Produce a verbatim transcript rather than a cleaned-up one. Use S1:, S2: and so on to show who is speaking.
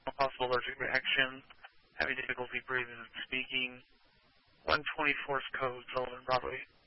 S1: possible allergic reaction, having difficulty breathing and speaking. one twenty-fourth code, Sullivan Broadway.